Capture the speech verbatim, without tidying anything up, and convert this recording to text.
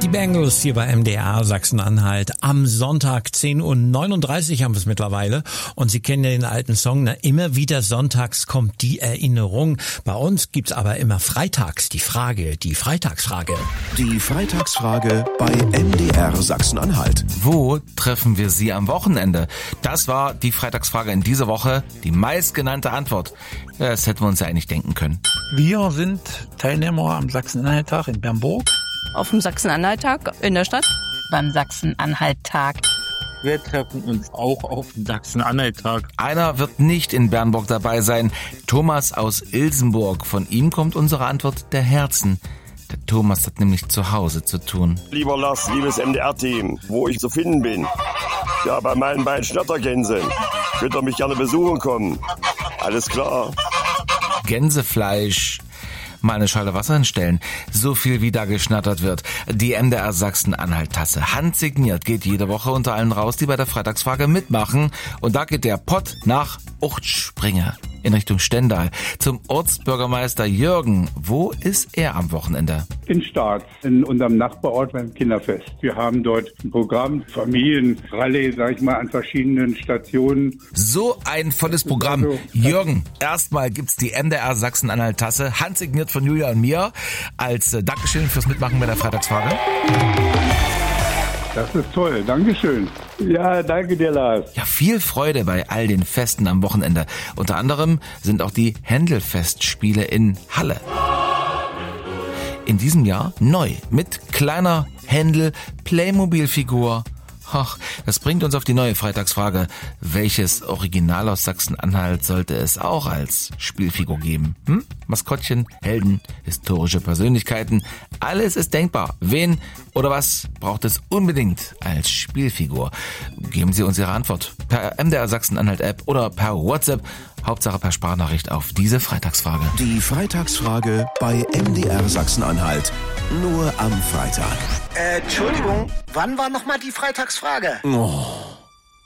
Die Bangles hier bei M D R Sachsen-Anhalt. Am Sonntag zehn Uhr neununddreißig haben wir es mittlerweile. Und Sie kennen ja den alten Song, na, immer wieder sonntags kommt die Erinnerung. Bei uns gibt's aber immer freitags die Frage, die Freitagsfrage. Die Freitagsfrage bei M D R Sachsen-Anhalt. Wo treffen wir Sie am Wochenende? Das war die Freitagsfrage in dieser Woche. Die meistgenannte Antwort. Das hätten wir uns ja eigentlich denken können. Wir sind Teilnehmer am Sachsen-Anhalt-Tag in Bernburg. Auf dem Sachsen-Anhalt-Tag in der Stadt. Beim Sachsen-Anhalt-Tag. Wir treffen uns auch auf dem Sachsen-Anhalt-Tag. Einer wird nicht in Bernburg dabei sein. Thomas aus Ilsenburg. Von ihm kommt unsere Antwort der Herzen. Der Thomas hat nämlich zu Hause zu tun. Lieber Lars, liebes M D R-Team, wo ich zu finden bin. Ja, bei meinen beiden Schnattergänsen. Könnt ihr mich gerne besuchen kommen. Alles klar. Gänsefleisch. Mal eine Schale Wasser hinstellen. So viel wie da geschnattert wird. Die M D R Sachsen-Anhalt-Tasse. Handsigniert geht jede Woche unter allen raus, die bei der Freitagsfrage mitmachen. Und da geht der Pott nach Uchtspringe in Richtung Stendal zum Ortsbürgermeister Jürgen. Wo ist er am Wochenende? In Staats, in unserem Nachbarort beim Kinderfest. Wir haben dort ein Programm, Familienrallye, sag ich mal, an verschiedenen Stationen. So ein volles Programm. Jürgen, erstmal gibt's die M D R Sachsen-Anhalt-Tasse, handsigniert von Julia und mir, als äh, Dankeschön fürs Mitmachen bei der Freitagsfrage. Das ist toll, Dankeschön. Ja, danke dir, Lars. Ja, viel Freude bei all den Festen am Wochenende. Unter anderem sind auch die Händelfestspiele in Halle. In diesem Jahr neu mit kleiner Händel-Playmobil-Figur. Ach, das bringt uns auf die neue Freitagsfrage. Welches Original aus Sachsen-Anhalt sollte es auch als Spielfigur geben? Hm? Maskottchen, Helden, historische Persönlichkeiten. Alles ist denkbar. Wen oder was braucht es unbedingt als Spielfigur? Geben Sie uns Ihre Antwort per M D R Sachsen-Anhalt-App oder per WhatsApp. Hauptsache per Sprachnachricht auf diese Freitagsfrage. Die Freitagsfrage bei M D R Sachsen-Anhalt. Nur am Freitag. Äh, Entschuldigung, wann war nochmal die Freitagsfrage? Oh.